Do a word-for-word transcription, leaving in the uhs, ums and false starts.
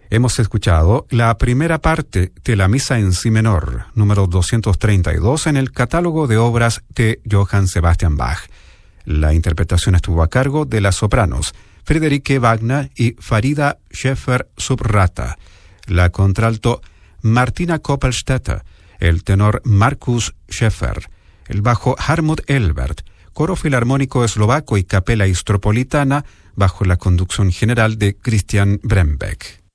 Hemos escuchado la primera parte de la Misa en Si menor, número doscientos treinta y dos, en el catálogo de obras de Johann Sebastian Bach. La interpretación estuvo a cargo de las sopranos Friederike Wagner y Farida Schäfer-Subrata, la contralto Martina Koppelstetter, el tenor Markus Schäfer, el bajo Hartmut Elbert, coro filarmónico eslovaco y capela istropolitana bajo la conducción general de Christian Brembeck.